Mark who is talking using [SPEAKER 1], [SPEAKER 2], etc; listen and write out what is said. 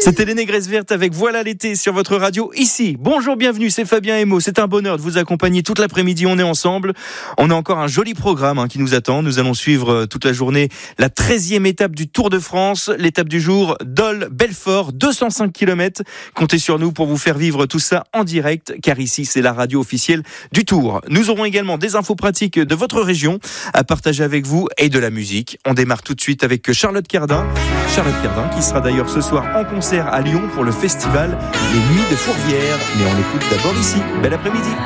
[SPEAKER 1] C'était les Négresses Vertes avec Voilà l'été sur votre radio ici. Bonjour, bienvenue, c'est Fabien Emo. C'est un bonheur de vous accompagner toute l'après-midi. On est ensemble. On a encore un joli programme qui nous attend. Nous allons suivre toute la journée la 13e étape du Tour de France. L'étape du jour, Dole-Belfort, 205 km. Comptez sur nous pour vous faire vivre tout ça en direct, car ici c'est la radio officielle du Tour. Nous aurons également des infos pratiques de votre région à partager avec vous et de la musique. On démarre tout de suite avec Charlotte Cardin. Charlotte Cardin qui sera d'ailleurs ce soir en concert à Lyon pour le festival Les Nuits de Fourvière. Mais on l'écoute d'abord ici. Bel après-midi.